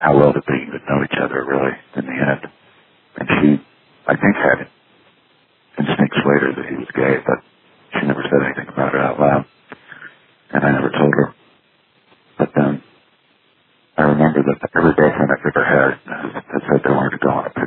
how well did they even know each other, really, in the end. And she, I think, had instincts later that he was gay, but she never said anything about it out loud. And I never told her. But then I remember that every girlfriend I've ever had has said they wanted to go on a